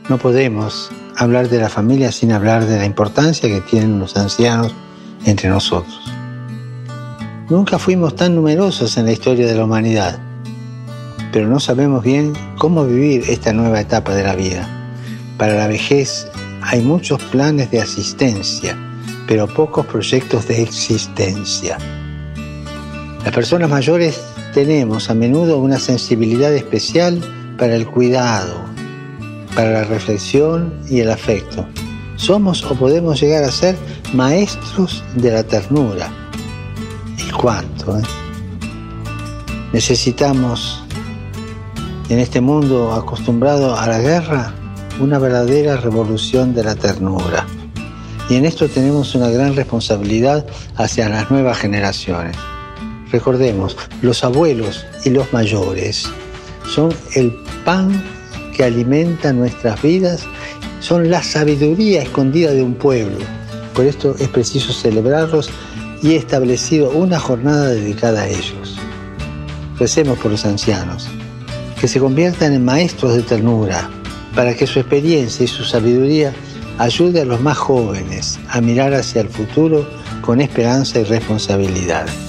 No podemos hablar de la familia sin hablar de la importancia que tienen los ancianos entre nosotros. Nunca fuimos tan numerosos en la historia de la humanidad, pero no sabemos bien cómo vivir esta nueva etapa de la vida. Para la vejez hay muchos planes de asistencia, pero pocos proyectos de existencia. Las personas mayores tenemos a menudo una sensibilidad especial para el cuidado, para la reflexión y el afecto. Somos o podemos llegar a ser maestros de la ternura. ¿Y cuánto? Necesitamos, en este mundo acostumbrado a la guerra, una verdadera revolución de la ternura. Y en esto tenemos una gran responsabilidad hacia las nuevas generaciones. Recordemos, los abuelos y los mayores son el pan que alimenta nuestras vidas, son la sabiduría escondida de un pueblo. Por esto es preciso celebrarlos y he establecido una jornada dedicada a ellos. Recemos por los ancianos, que se conviertan en maestros de ternura, para que su experiencia y su sabiduría ayude a los más jóvenes a mirar hacia el futuro con esperanza y responsabilidad.